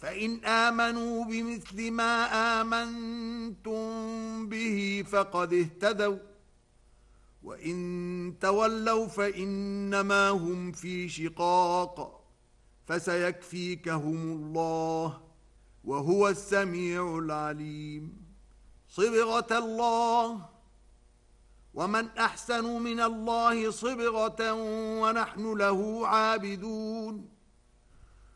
فإن آمنوا بمثل ما آمنتم به فقد اهتدوا وإن تولوا فإنما هم في شقاق فسيكفيكهم الله وهو السميع العليم. صبغة الله ومن أحسن من الله صبغة ونحن له عابدون.